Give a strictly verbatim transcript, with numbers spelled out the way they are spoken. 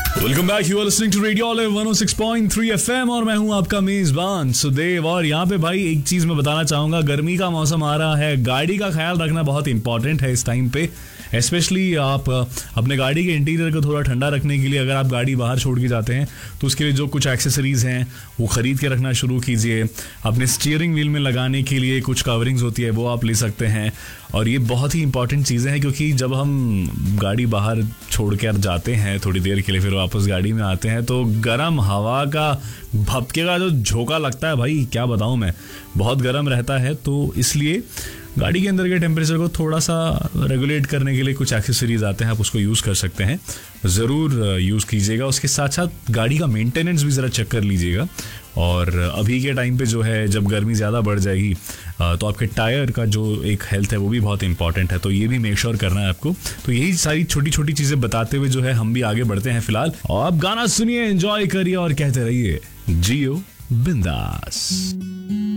Welcome back, you are listening to radio olive one O six point three FM और मैं हूं आपका मेजबान सुदेव। और यहाँ पे भाई एक चीज मैं बताना चाहूंगा, गर्मी का मौसम आ रहा है, गाड़ी का ख्याल रखना बहुत इंपॉर्टेंट है इस टाइम पे। स्पेशली आप अपने गाड़ी के इंटीरियर को थोड़ा ठंडा रखने के लिए अगर आप गाड़ी बाहर छोड़ के जाते हैं तो उसके लिए जो कुछ एक्सेसरीज हैं वो खरीद के रखना शुरू कीजिए। अपने स्टीयरिंग व्हील में लगाने के लिए कुछ कवरिंग्स होती है वो आप ले सकते हैं। और ये बहुत ही इंपॉर्टेंट चीज़ें हैं क्योंकि जब हम गाड़ी बाहर छोड़ कर जाते हैं थोड़ी देर के लिए, फिर वापस गाड़ी में आते हैं तो गर्म हवा का भपके का जो झोंका लगता है भाई, क्या बताऊं मैं, बहुत गर्म रहता है। तो इसलिए गाड़ी के अंदर के टेम्परेचर को थोड़ा सा रेगुलेट करने के लिए कुछ एक्सेसरीज आते हैं, आप उसको यूज़ कर सकते हैं, ज़रूर यूज़ कीजिएगा। उसके साथ साथ गाड़ी का मेंटेनेंस भी ज़रा चेक कर लीजिएगा। और अभी के टाइम पे जो है, जब गर्मी ज़्यादा बढ़ जाएगी तो आपके टायर का जो एक हेल्थ है वो भी बहुत इंपॉर्टेंट है, तो ये भी मेक श्योर करना है आपको। तो यही सारी छोटी छोटी चीज़ें बताते हुए जो है हम भी आगे बढ़ते हैं फिलहाल। और आप गाना सुनिए, एंजॉय करिए और कहते रहिए जियो बिंदास।